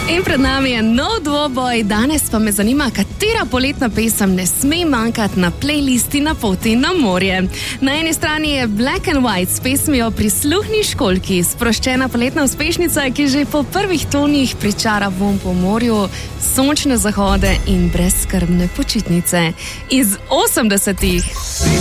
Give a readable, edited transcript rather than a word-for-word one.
In pred nami je nov dvoboj, danes pa me zanima, katera poletna pesem ne sme manjkati na playlisti Na poti na morje. Na eni strani je Black and White s pesmijo Prisluhni školjki, sproščena poletna uspešnica, ki že po prvih tonih pričara vonj po morju, sončne zahode in brezskrbne počitnice. Iz 80-ih.